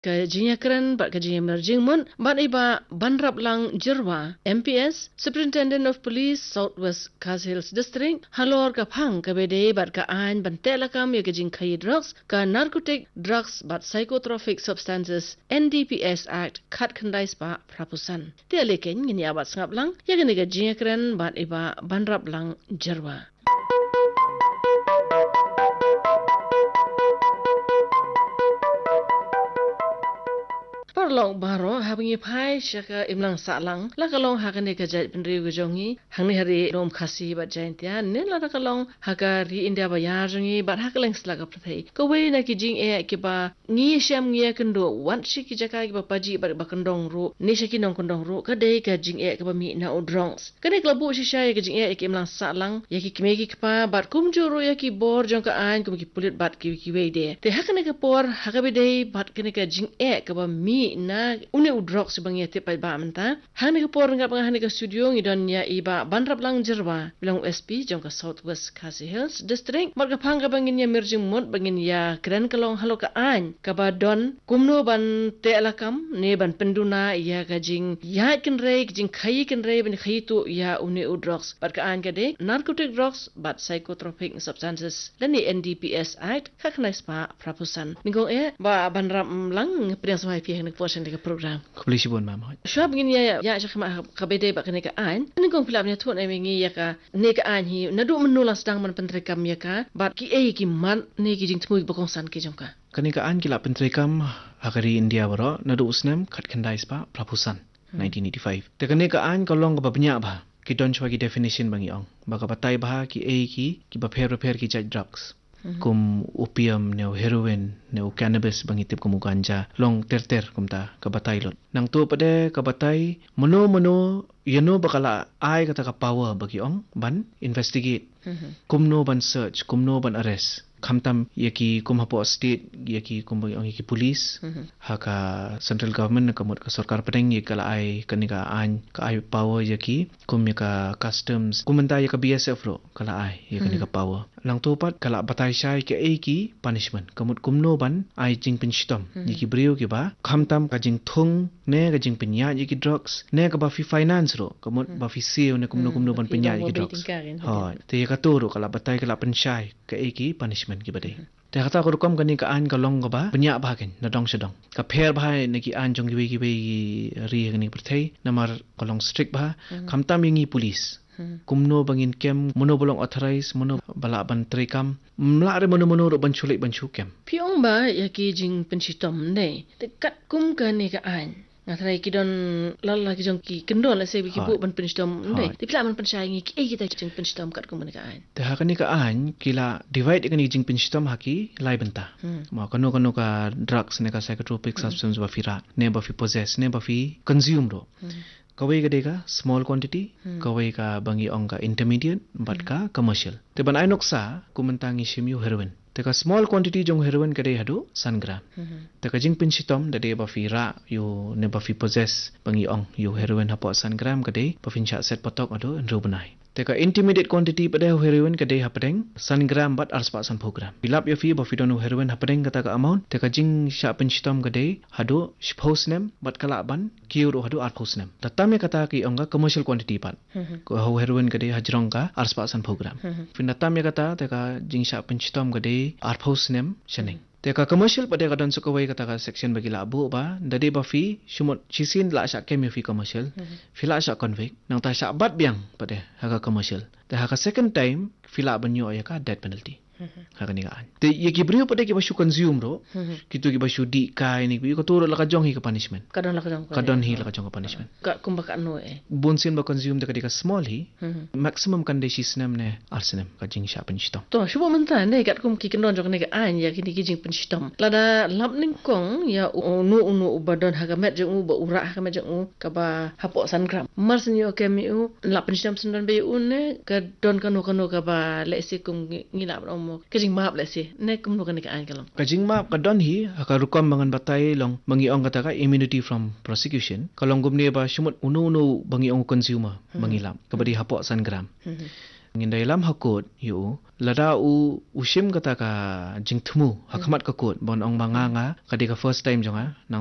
Kajinya keren bat kajinya merjing mun bat iba banrap lang jirwa MPS Superintendent of Police Southwest Khas Hills District halor ka phang ka bede bat ka an ban telakam ya kajing khai drugs ka narcotic drugs bat psychotropic substances NDPS Act khat khandai spa prapusan te leken ngini abat sngap lang ya gani kajinya keren bat iba banrap lang jirwa. Long baro habingi pai shaka imlang salang la kalong hakane ka jai penri gujongi hangni hari rom khasi ba jaintia ne la kalong hakari india ba yarjungi ba hakaleng slaga prathai ko we na ki jing e ki ba ngi sham ngi kendo wan shi ki jaka ki ba paji ba kandong ru ni shaki nong kandong ru ka dei ka jing e ka ba mi na odrongs ka ne klabu shi shay ka jing e ki imlang salang ya ki kmegi pa ba kum juru ya ki bor jong ka an kum ki pulit bat ki we de te hakane ka por hakabe dei bat kene ka jing e ka ba mi na une udrok si bangi te pai ba menta hani ka por ngap hani ka studio ngidon ya iba banrap lang jirwa bilang USP jong ka Southwest Khasi Hills District marga phang ka bangin ya merjing mot bangin ya kren kalong halo ka an ka ba don kumno ban te alakam ne ban penduna ya ka jing ya kin re jing khai kin re ban khai tu ya une udroks bar ka an ka de narcotic drugs but psychotropic substances lani NDPS Act khaknai spa prapusan mingong e ba banrap lang priang samai pi hnek ka program Polisi pun mama. Syab begini ya syakma kabede bak kene ka an. Ni kong pilap ni tuan emingi ya ka ne ka an hi nadu menulang sedang man pentrekam ya ka bat ki ki man ne ki jing temu bakong san ki jongka. Kanikaan kila pentrekam hakari India baro nadu usnem khat khandai spa prapusan 1985. Te kanikaan kolong ka babnya ba ki don chwa ki definition bangi ong. Baka batai bah ki ki ba repair ki jaj drugs. Kum opium neo heroin neo cannabis bangitip kum ganja long ter kum ta kabatay lot nang tu pade kabatay mono yano bakala ai kata ka power bagi ong ban investigate kum no ban search kum no ban arrest khamtam yaki kum hapo state yaki kum bagi ong yaki police haka central government kamut ka sarkar pedeng yakala ai kanika an ka ai power yaki kum yaka customs kumanta yaka BSF ro kala ai yakanika power lang tu pat kala batay syai ke ki punishment kamut kumno ban ai jing pinstom yaki brio ki ba khamtam ka jing thung ne ka jing pinya yaki drugs ne ka ba fi finance ro kamut ba fi seo ne kumno ban pinya yaki drugs ha te yaka to ro kala batay kala pensyai ke ki punishment ki badai te kata ko kom kani ka an ka long ka ba pinya ba ken na dong sedong ka pher ba ne ki an jong gi ri ni perthai namar kolong strict ba khamtam yingi police kumno bangin kem mono bolong authorize mono bala ban trekam mlare mono ro ban chulik ban chukem piong ba yaki jing penshitom ne te kat kum ka ne ka an ngatrai ki don lalla ki jong ki kendon la se ki bu ban penshitom ne te pila man penshaingi ki kita jing penshitom kat kum ne ka an te hakani ka an kila divide kani jing penshitom haki lai banta ma kano ka drugs ne ka psychotropic substance ba fira ne ba fi possess ne ba fi consume ro kawai ka deka small quantity kawai ka bangi ong ka intermediate but ka commercial te ban ai noksa kumentangi shimyu heroin te ka small quantity jong heroin ka de hadu sangram te ka jing pinchitom de ba fi ra you ne ba fi possess bangi ong you heroin hapo sangram ka de ba fin cha set potok ado enro banai te ka intermediate quantity pada heroin ka de hapadeng sangram bat arspa san program bilap yo fi ba fi donu heroin hapadeng kata ka amount te ka jing sha pinchitom ka de hadu shposnem bat kala ban kiuro hadu arposnem tatame kata ki onga commercial quantity pat ko heroin ka de hajrong ka arspa san program fin tatame kata te ka jing sha pinchitom ka de arposnem sheneng Teka commercial pada kadang suka wai kata section bagi labu ba dari ba fi shumot chisin la syak kem fi commercial fila syak convict nang ta syak bat biang pada haka commercial ta haka second time fila banyo ya ka death penalty haka ni kaan te yaki brio pada ki basu consume ro kitu ki basu di kai ni ko turo la ka jong hi ka punishment kadon la hi la ka jong ka punishment ka kumbaka no bonsin ba consume de ka small hi maximum kan de sisnem ne arsenem ka jing sya penchitom to shubo menta ne kat kum ki kendon jong ne ka an ya ki jing penshitom lada lap ning kong ya unu badon haga met jeng u ba ura haga met jeng u ka ba hapo sangram marsen yo kemi u lap penshitom sendan be u ne ka don kano ka ba lesi kum ngila om ka jing map lesi ne kum no ka ne ka an kalong ka jing map ka don hi ka rukom mangan batay long mangi ong kata ka immunity from prosecution kalong gumne ba shumot unu bangi ong consumer mangilap ka ba di hapo sangram ngindai lam hakut yu lada ushim kata ka jingthmu hakamat kakut bon ong manga nga kadika first time jonga